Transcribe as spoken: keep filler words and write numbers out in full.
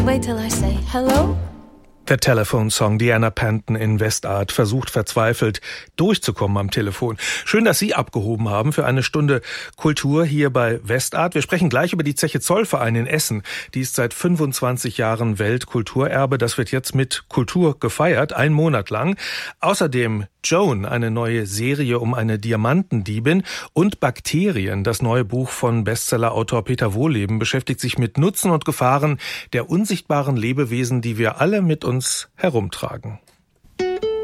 Wait till I say hello. Der Telephone Song, Diana Panton in Westart, versucht verzweifelt durchzukommen am Telefon. Schön, dass Sie abgehoben haben für eine Stunde Kultur hier bei Westart. Wir sprechen gleich über die Zeche Zollverein in Essen. Die ist seit fünfundzwanzig Jahren Weltkulturerbe. Das wird jetzt mit Kultur gefeiert, einen Monat lang. Außerdem Joan, eine neue Serie um eine Diamantendiebin, und Bakterien, das neue Buch von Bestsellerautor Peter Wohlleben, beschäftigt sich mit Nutzen und Gefahren der unsichtbaren Lebewesen, die wir alle mit uns herumtragen.